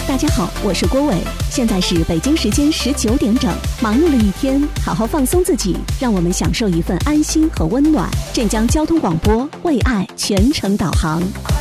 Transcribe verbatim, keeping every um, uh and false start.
大家好，我是郭伟，现在是北京时间十九点整。忙碌了一天，好好放松自己，让我们享受一份安心和温暖。镇江交通广播为爱全程导航。